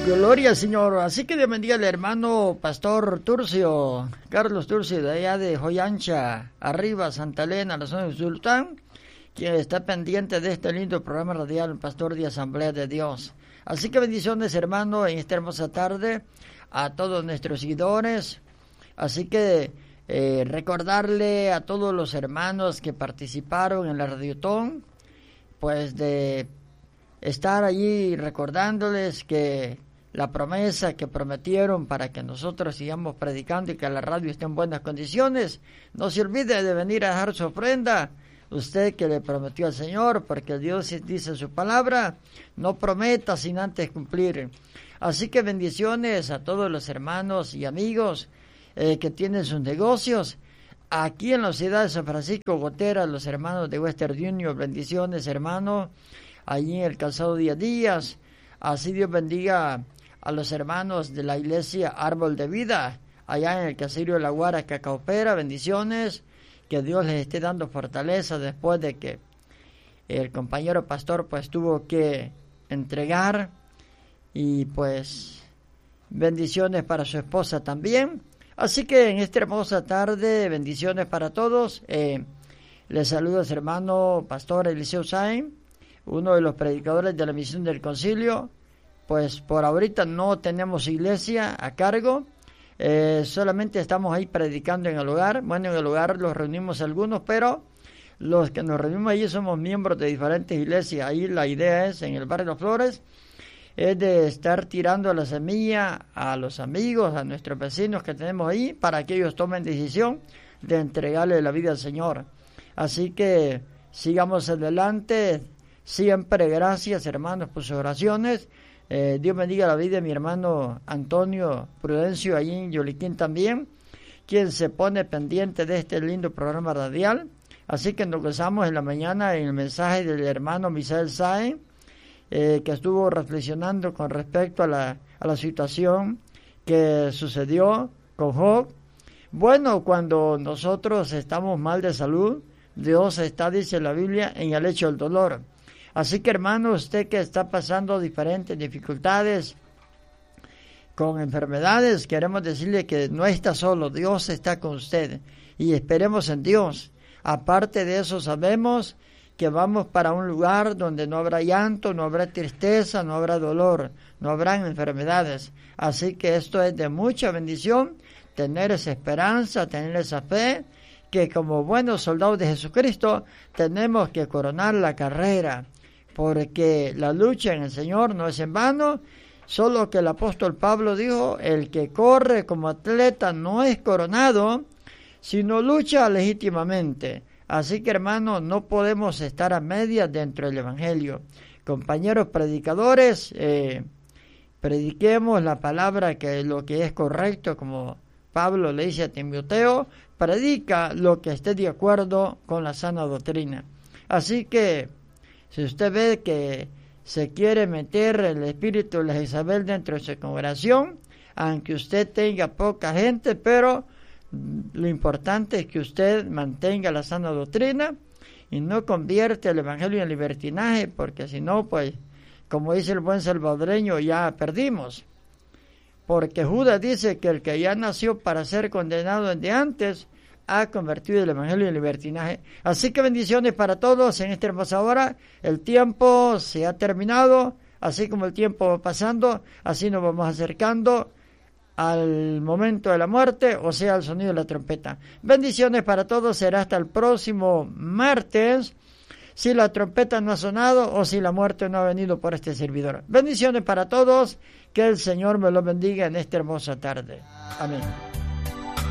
Gloria al Señor. Así que Dios bendiga al hermano Pastor Turcio, Carlos Turcio, de allá de Joyancha, arriba, Santa Elena, la zona de Sultán, quien está pendiente de este lindo programa radial, Pastor de Asamblea de Dios. Así que bendiciones, hermano, en esta hermosa tarde a todos nuestros seguidores. Así que recordarle a todos los hermanos que participaron en la Radiotón, pues de estar allí recordándoles que la promesa que prometieron para que nosotros sigamos predicando y que la radio esté en buenas condiciones. No se olvide de venir a dejar su ofrenda, usted que le prometió al Señor, porque Dios dice en su palabra, no prometa sin antes cumplir. Así que bendiciones a todos los hermanos y amigos que tienen sus negocios. Aquí en la ciudad de San Francisco Gotera, los hermanos de Western Union, bendiciones, hermanos, allí en el calzado Díaz. Así Dios bendiga a los hermanos de la iglesia Árbol de Vida, allá en el caserío de La Guara, Cacaopera, bendiciones, que Dios les esté dando fortaleza después de que el compañero pastor pues tuvo que entregar, y pues bendiciones para su esposa también. Así que en esta hermosa tarde, bendiciones para todos. Les saluda a su hermano pastor Eliseo Sainz, uno de los predicadores de la misión del concilio. Pues por ahorita no tenemos iglesia a cargo, solamente estamos ahí predicando en el hogar. Bueno, en el hogar los reunimos algunos, pero los que nos reunimos allí somos miembros de diferentes iglesias. Ahí la idea es, en el barrio Las Flores, es de estar tirando la semilla a los amigos, a nuestros vecinos que tenemos ahí, para que ellos tomen decisión de entregarle la vida al Señor. Así que sigamos adelante. Siempre gracias, hermanos, por sus oraciones. Dios bendiga la vida de mi hermano Antonio Prudencio, allí en Yoliquín también, quien se pone pendiente de este lindo programa radial. Así que nos gozamos en la mañana en el mensaje del hermano Misael Sáenz, que estuvo reflexionando con respecto a la situación que sucedió con Job. Bueno, cuando nosotros estamos mal de salud, Dios está, dice la Biblia, en el lecho del dolor. Así que, hermano, usted que está pasando diferentes dificultades con enfermedades, queremos decirle que no está solo, Dios está con usted y esperemos en Dios. Aparte de eso, sabemos que vamos para un lugar donde no habrá llanto, no habrá tristeza, no habrá dolor, no habrán enfermedades. Así que esto es de mucha bendición, tener esa esperanza, tener esa fe, que como buenos soldados de Jesucristo tenemos que coronar la carrera, porque la lucha en el Señor no es en vano. Solo que el apóstol Pablo dijo, el que corre como atleta no es coronado, sino lucha legítimamente. Así que, hermanos, no podemos estar a medias dentro del Evangelio. Compañeros predicadores, prediquemos la palabra, que lo que es correcto, como Pablo le dice a Timoteo, predica lo que esté de acuerdo con la sana doctrina. Así que, si usted ve que se quiere meter el espíritu de la Jezabel dentro de su congregación, aunque usted tenga poca gente, pero lo importante es que usted mantenga la sana doctrina y no convierte el evangelio en libertinaje, porque si no, pues, como dice el buen salvadoreño, ya perdimos. Porque Judas dice que el que ya nació para ser condenado desde antes, ha convertido el evangelio en libertinaje. Así que bendiciones para todos en esta hermosa hora. El tiempo se ha terminado, así como el tiempo va pasando, así nos vamos acercando al momento de la muerte, o sea, al sonido de la trompeta. Bendiciones para todos, será hasta el próximo martes, si la trompeta no ha sonado o si la muerte no ha venido por este servidor. Bendiciones para todos, que el Señor me los bendiga en esta hermosa tarde. Amén.